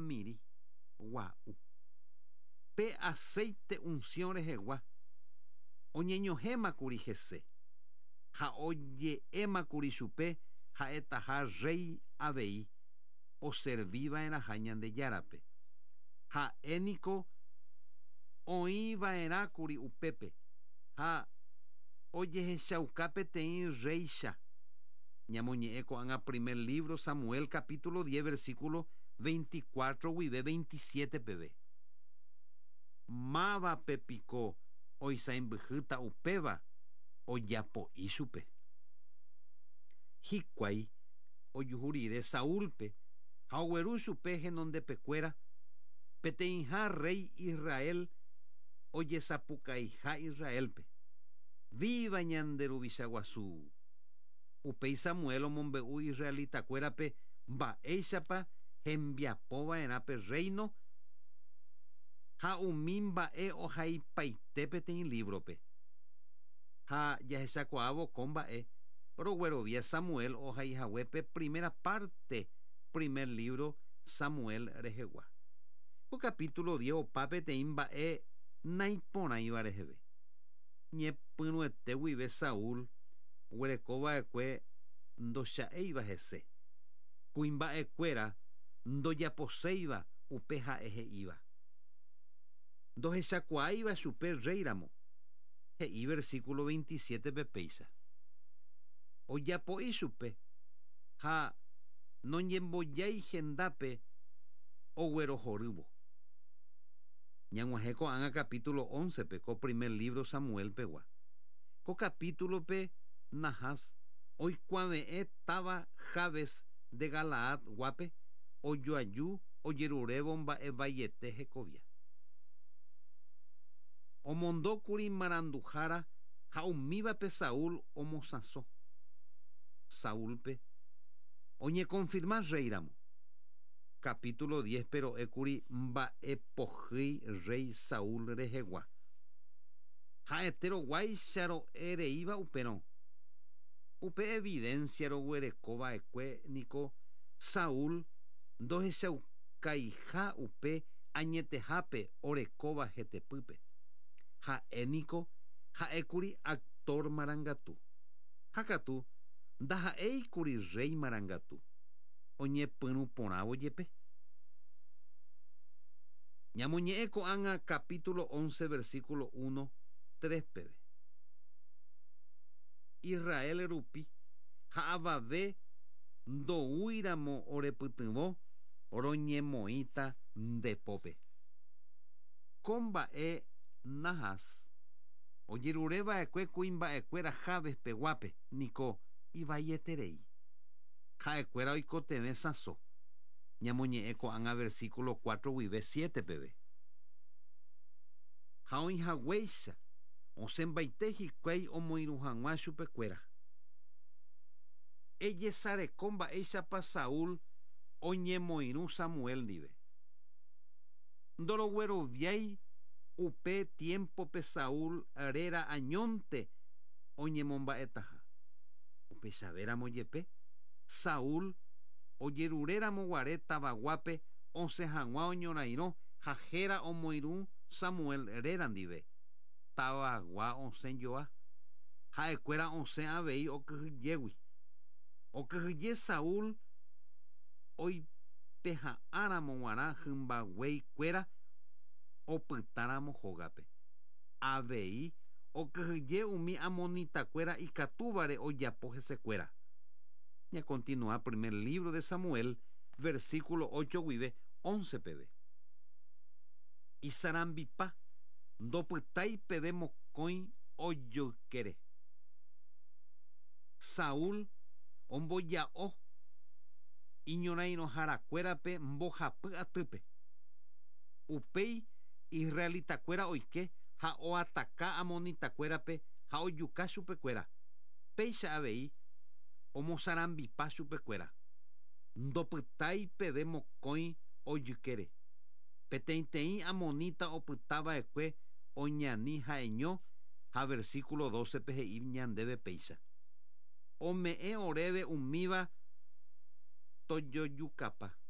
miri gua'u. Pe aceite unción rehegua oñeñohémakuri hese ha oje'émakuri chupe ha'etaha rey avei oservíva'erãha Ñandejárape. Ha'éniko oĩva'erákuri upépe ha ojehechauka peteĩ réicha. Ñamoñe'ẽ ko'ág̃a primer libro Samuel capítulo 10 versículo 24 guive 27 peve. Mávapepiko oisãimbyhýta upéva ojapo'i chupe. Hikuái ojuhu rire Saúlpe ha ogueru chupe henondepekuéra peteĩha rey Israel ojesapukaiha Israelpe. Viva ñande ruvicha guasu. Upéi Samuel omombe'u israelitakuérape mba'éichapa hembiapova'erãpe reino ha umi mba'e ohaipaite peteĩ librope. Ha jahechakuaávo ko mba'e roguerovia Samuel ohaihaguépe primera parte primer libro Samuel rehegua. Ko capítulo 10 opa peteĩ mba'e naiporãiva reheve. Ñepyrũete guive Saúl guerekova'ekue ndocha'éiva hese. Kuimba'ekuéra ndojaposéiva upe ha'e he'íva. Ndohechakuaáiva chupe réiramo. He'i versículo 27 pepéicha. Ojapo'i chupe ha noñembojái hendápe oguerohorývo. Ñag̃uahẽ ko'ág̃a capítulo 11 pe ko primer libro Samuel pegua. Ko capítulo pe nahas oikuaave'ẽ táva Jabes de Galaad guápe ojoaju ojerurévo mba'e vaiete hekovia. Omondókuri maranduhára ha umívape Saúl omosãso. Saúlpe oñekonfirma réiramo. Capítulo 10 pero ékuri mba'epohýi rey Saúl rehegua. Ha'ete roguáicha ro'ereíva upérõ. Upe evidencia roguerekova'ekue niko Saúl ndohechaukaiha upe añetehápe orekóva hetepýpe. Ha'éniko ha'ékuri actor marangatu. Hakatu ndaha'éikuri rey marangatu. Oñepyrũ porãvo jepe. Ñamoñe'ẽ ko'ág̃a capítulo 11 versículo 1 3 peve. Israel rupi ha avave ndoúiramo orepytyvõ roñemoĩta ndepópe. Ko mba'e nahas ojerureva'ekue kuimba'ekuéra Jabes peguápe niko ivaieterei. Ha'ekuéra oikotevẽ sãso. Ñamoñe'ẽ ko'ág̃a versículo 4 guive 7 peve. Ha oĩhaguéicha osẽmbaite hikuái omoirũ hag̃ua chupekuéra. Ejesareko mba'éichapa Saúl oñemoirũ Samuel ndive. Ndorogueroviái upe tiempope Saúl réra añónte oñemomba'etaha. Upechavéramo jepe Saúl ojeruréramo guare tavaguápe osẽ hag̃ua oñorairõ ha héra omoirũ Samuel réra ndive. Tavagua osẽjoa. Ha'ekuéra osẽ avei okyhyjégui. Okyhyje Saúl oipeha'ãramo g̃uarã hymbaguéikuéra opytáramo hógape. Avei okyhyje umi amonitakuéra ikatúvare ojapo hesekuéra. Ña continúa primer libro de Samuel versículo 8 guive 11 peve. Isarambipa ndopytái peve mokõi ojokére. Saúl omboja'o iñorairõharakuérape mbohapy atýpe. Upéi israelitakuéra oike ha oataka amonitakuérape ha ojuka chupekuéra. Péicha avei omosarambipa chupekuéra. Ndopytái peve mokõi ojykére. Peteĩteĩ amonita opytava'ekue oñani ha'eño ha versículo 12 pehe'i ñandéve péicha. Ome'ẽ oréve umíva tojojukapa.